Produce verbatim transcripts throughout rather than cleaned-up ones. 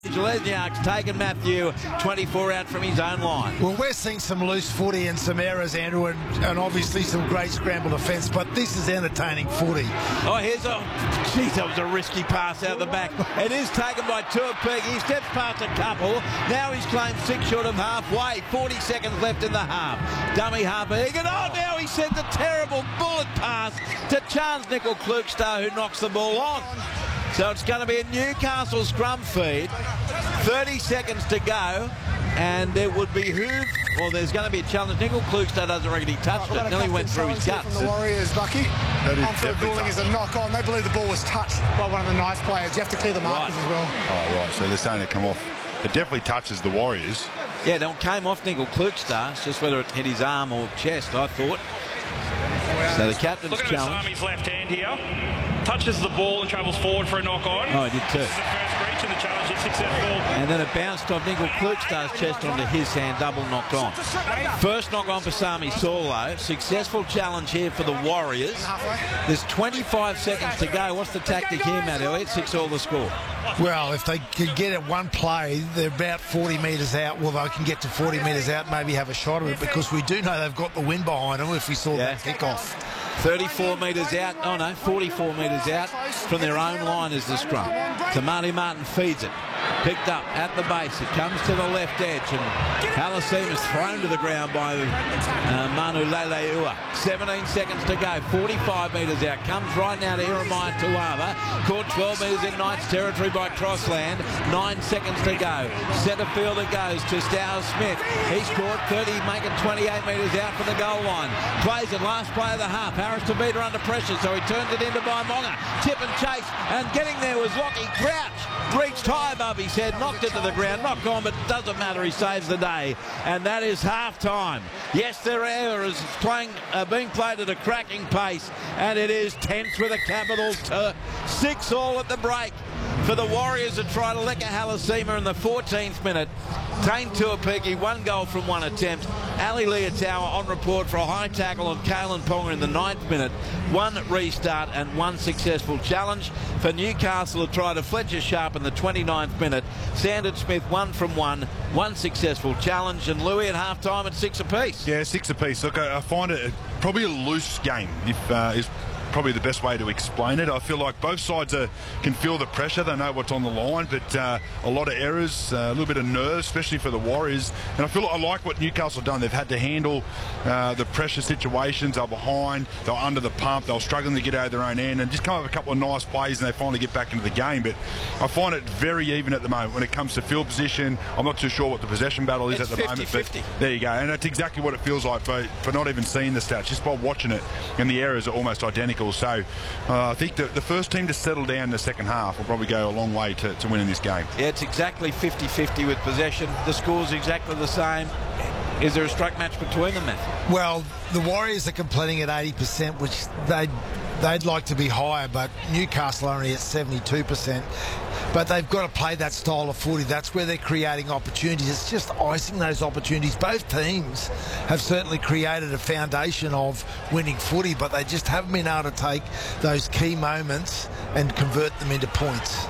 Lesniak's taken Matthew twenty-four out from his own line. Well, we're seeing some loose footy and some errors, Andrew, and, and obviously some great scramble defence, but this is entertaining footy. Oh, here's a... Geez, that was a risky pass out the back. It is taken by Tuapeg. He steps past a couple. Now he's claimed six short of halfway. forty seconds left in the half. Dummy half. And oh, now he sends a terrible bullet pass to Charles Nicol-Klugstad, who knocks the ball on. So it's going to be a Newcastle scrum feed. thirty seconds to go, and it would behoove... Well, there's going to be a challenge. Nicol-Klugstad doesn't reckon he touched it. Nearly went through his guts. From the Warriors, Bucky. That is Onfield ruling is a knock-on. They believe the ball was touched by one of the Knights players. You have to clear the markers Right. as well. Oh, right. So they're saying it come off. It definitely touches the Warriors. Yeah, no, it came off Nicol-Klugstad. It's just whether it hit his arm or chest, I thought. So the captain's Look at challenge. Masami's left hand here. Touches the ball and travels forward for a knock-on. Oh, he did too. This is the first breach, and the challenge is successful. And then it bounced off Nicol-Klugstad's chest onto his hand, double knocked on. First knock on for Sami Saulo. Successful challenge here for the Warriors. There's twenty-five seconds to go. What's the tactic here, Matt Elliott? Six all the score. Well, if they can get it one play, they're about forty metres out. Well, they can get to forty metres out, maybe have a shot of it, because we do know they've got the wind behind them if we saw Yeah. that kick-off. thirty-four metres out, oh no, forty-four metres out from their own line is the scrum. So Marty Martin feeds it. Picked up at the base. It comes to the left edge, and Halassim is thrown to the ground by uh, Manu Leleua. seventeen seconds to go. forty-five metres out. Comes right now to Iremai Tuava. Caught twelve metres in Knights territory by Crossland. Nine seconds to go. Centre fielder goes to Stow Smith. He's caught thirty, making twenty-eight metres out from the goal line. Plays it, last play of the half. Harris Tavita under pressure, so he turns it into Baimonga. Tip and chase, and getting there was Lockie Crouch. Reached high above his head, knocked it to the ground, knocked on, but it doesn't matter, he saves the day. And that is half-time. Yes, their error is playing, uh, being played at a cracking pace, and it is tense with a capital T. Six all at the break for the Warriors to try to lick a Halasima in the fourteenth minute. Tane Tuapegi, one goal from one attempt. Ali Leotawa on report for a high tackle on Kalen Ponga in the ninth minute. One restart and one successful challenge for Newcastle to try to Fletcher Sharp in the twenty-ninth minute. Sandon Smith, one from one, one successful challenge, and Louis at half-time at six apiece. Yeah, six apiece. Look, I, I find it probably a loose game, if uh, is probably the best way to explain it. I feel like both sides are, can feel the pressure. They know what's on the line, but uh, a lot of errors, uh, a little bit of nerves, especially for the Warriors. And I feel like I like what Newcastle have done. They've had to handle uh, the pressure situations. They were behind, they were under the pump, they were struggling to get out of their own end, and just come up with a couple of nice plays, and they finally get back into the game. But I find it very even at the moment when it comes to field position. I'm not too sure what the possession battle is It's at the fifty fifty. moment, but there you go. And that's exactly what it feels like for, for not even seeing the stats, just by watching it, and the errors are almost identical. So uh, I think the, the first team to settle down in the second half will probably go a long way to, to winning this game. Yeah, it's exactly fifty fifty with possession. The score's exactly the same. Is there a strike match between them, Matthew? Well, the Warriors are completing at eighty percent, which they'd, they'd like to be higher, but Newcastle are only at seventy-two percent. But they've got to play that style of footy. That's where they're creating opportunities. It's just icing those opportunities. Both teams have certainly created a foundation of winning footy, but they just haven't been able to take those key moments and convert them into points.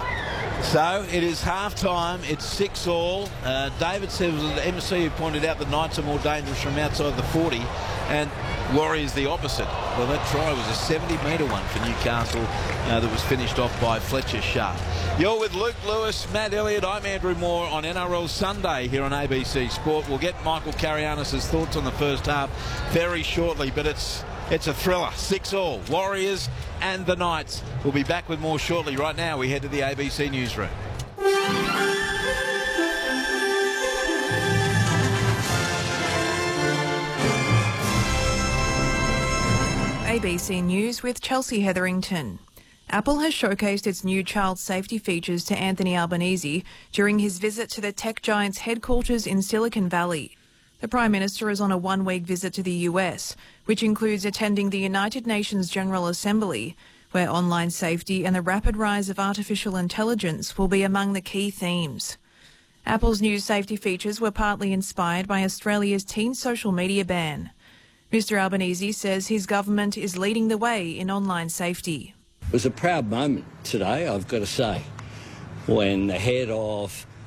So it is half-time. It's six all. Uh, David said it was the M C who pointed out the Knights are more dangerous from outside the forty, and Warriors the opposite. Well, that try was a seventy metre one for Newcastle uh, that was finished off by Fletcher Sharp. You're with Luke Lewis, Matt Elliott. I'm Andrew Moore on N R L Sunday here on A B C Sport. We'll get Michael Carianis' thoughts on the first half very shortly, but it's it's a thriller. Six all. Warriors and the Knights. We'll be back with more shortly. Right now, we head to the A B C newsroom. A B C News with Chelsea Hetherington. Apple has showcased its new child safety features to Anthony Albanese during his visit to the tech giant's headquarters in Silicon Valley. The Prime Minister is on a one-week visit to the U S, which includes attending the United Nations General Assembly, where online safety and the rapid rise of artificial intelligence will be among the key themes. Apple's new safety features were partly inspired by Australia's teen social media ban. Mister Albanese says his government is leading the way in online safety. It was a proud moment today, I've got to say, when the head of